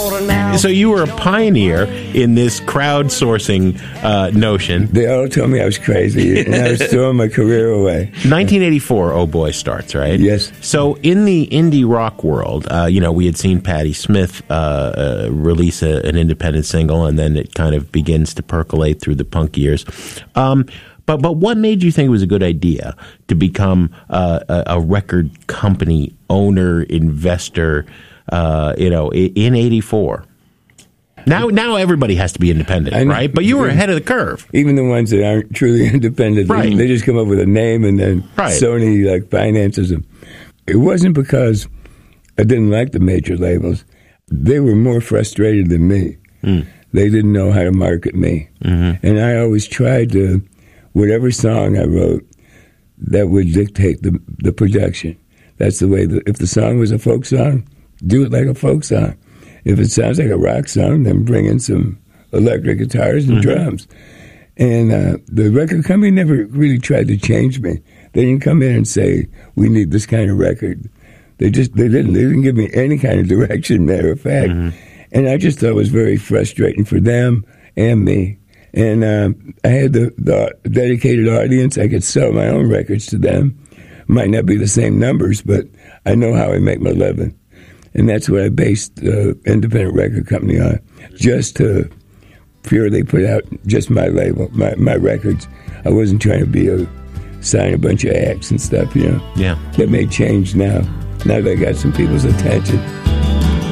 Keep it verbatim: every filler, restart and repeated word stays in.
So you were a pioneer in this crowdsourcing uh, notion. They all told me I was crazy, and I was throwing my career away. nineteen eighty-four, Oh Boy starts, right? Yes. So in the indie rock world, uh, you know, we had seen Patti Smith uh, uh, release a, an independent single, and then it kind of begins to percolate through the punk years. Um, but but what made you think it was a good idea to become uh, a, a record company owner, investor, uh, you know, in eighty-four? Now, now everybody has to be independent, I know, right? But you were ahead of the curve. Even the ones that aren't truly independent, Right. they, they just come up with a name and then Right. Sony like finances them. It wasn't because I didn't like the major labels. They were more frustrated than me. Mm. They didn't know how to market me. Mm-hmm. And I always tried to, whatever song I wrote, that would dictate the, the production. That's the way, that, if the song was a folk song, do it like a folk song. If it sounds like a rock song, then bring in some electric guitars and mm-hmm. drums. And uh, the record company never really tried to change me. They didn't come in and say, we need this kind of record. They just, they didn't. They didn't give me any kind of direction, matter of fact. Mm-hmm. And I just thought it was very frustrating for them and me. And uh, I had the, the dedicated audience. I could sell my own records to them. Might not be the same numbers, but I know how I make my living. And that's what I based the uh, independent record company on, just to purely put out just my label, my, my records. I wasn't trying to be a sign a bunch of acts and stuff, you know. Yeah. That may change now. Now that I got some people's attention.